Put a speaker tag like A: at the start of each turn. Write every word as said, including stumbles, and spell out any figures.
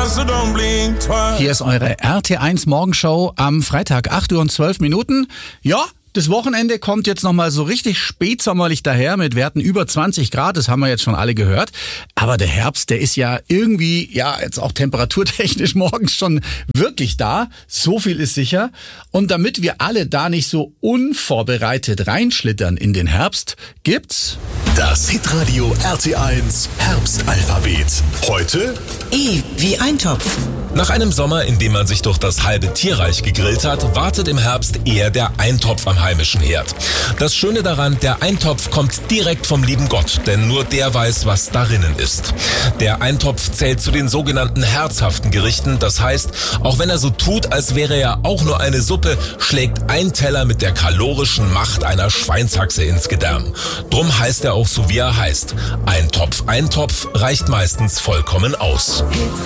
A: Hier ist eure R T eins Morgenshow am Freitag, acht Uhr und zwölf Minuten. Ja, das Wochenende kommt jetzt nochmal so richtig spätsommerlich daher mit Werten über zwanzig Grad, das haben wir jetzt schon alle gehört. Aber der Herbst, der ist ja irgendwie, ja jetzt auch temperaturtechnisch morgens schon wirklich da. So viel ist sicher. Und damit wir alle da nicht so unvorbereitet reinschlittern in den Herbst, gibt's
B: das Hitradio R T eins Herbstalphabet. Heute
C: E wie Eintopf.
D: Nach einem Sommer, in dem man sich durch das halbe Tierreich gegrillt hat, wartet im Herbst eher der Eintopf am heimischen Herd. Das Schöne daran, der Eintopf kommt direkt vom lieben Gott, denn nur der weiß, was darinnen ist. Der Eintopf zählt zu den sogenannten herzhaften Gerichten. Das heißt, auch wenn er so tut, als wäre er auch nur eine Suppe, schlägt ein Teller mit der kalorischen Macht einer Schweinshaxe ins Gedärm. Drum heißt er auch so, wie er heißt. Ein Topf Eintopf reicht meistens vollkommen aus.